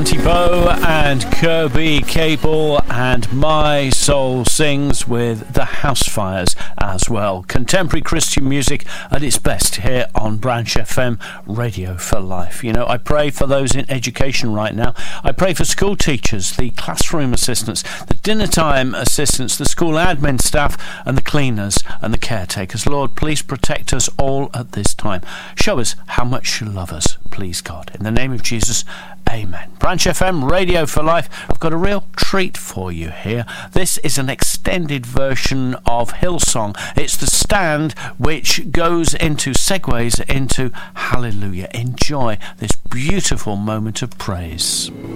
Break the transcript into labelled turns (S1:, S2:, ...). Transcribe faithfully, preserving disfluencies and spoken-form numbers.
S1: Shanty Bow and Kirby Cable and My Soul Sings with the Housefires as well. Contemporary Christian music at its best here on Branch F M, Radio for Life. You know, I pray for those in education right now. I pray for school teachers, the classroom assistants, the dinner time assistants, the school admin staff and the cleaners and the caretakers. Lord, please protect us all at this time. Show us how much you love us, please God. In the name of Jesus, amen. Branch F M, Radio for Life. I've got a real treat for you here. This is an extended version of Hillsong. It's the stand which goes into, segues into Hallelujah. Enjoy this beautiful moment of praise.